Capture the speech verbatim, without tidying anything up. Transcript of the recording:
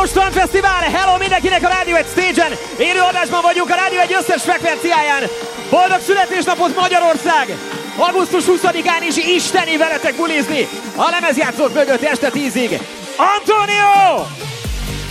Milánó Strandfesztivál, hello mindenkinek a Rádió egy Stage-en. Élő adásban vagyunk a Rádió egy összes frekvenciáján. Boldog születésnapot Magyarország! augusztus huszadikán is isteni veletek bulizni a lemezjátszók mögött este tízig. Antonio!